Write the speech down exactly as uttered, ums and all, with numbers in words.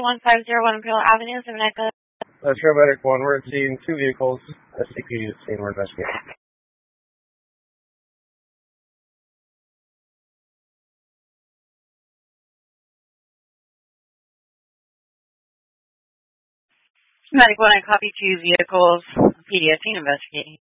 one five zero one Imperial Avenue, seven Echo. That's Paramedic one. We're seeing two vehicles. S C P is seeing we're investigating. Medic one, I copy two vehicles. P D S investigating.